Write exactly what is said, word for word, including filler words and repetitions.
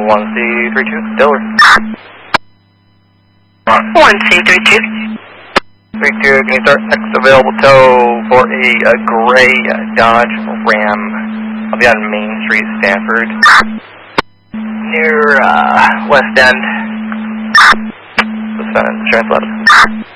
one C three two, Diller. one C three two. three two, can you start next available tow for a, a gray Dodge Ram? I'll be on Main Street, Stanford. Near, uh, West End. West End, translate.